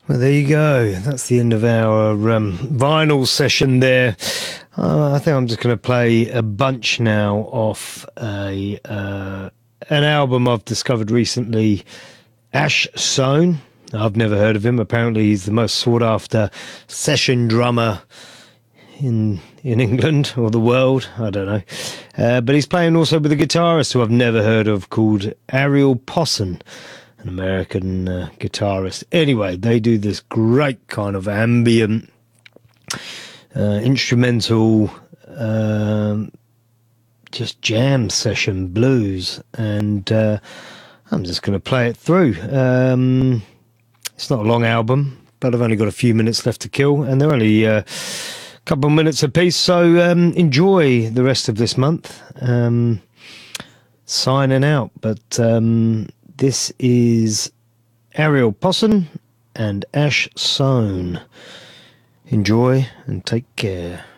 Well, there you go. That's the end of our vinyl session there. I think I'm just going to play a bunch now off an album I've discovered recently, Ash Sohn. I've never heard of him. Apparently he's the most sought after session drummer in England or the world. I don't know. But he's playing also with a guitarist who I've never heard of called Ariel Posson, an American guitarist. Anyway, they do this great kind of ambient, instrumental, just jam session blues. And I'm just going to play it through. It's not a long album, but I've only got a few minutes left to kill, and they're only a couple of minutes apiece. So enjoy the rest of this month. Signing out, but this is Ariel Posson and Ash Sohn. Enjoy and take care.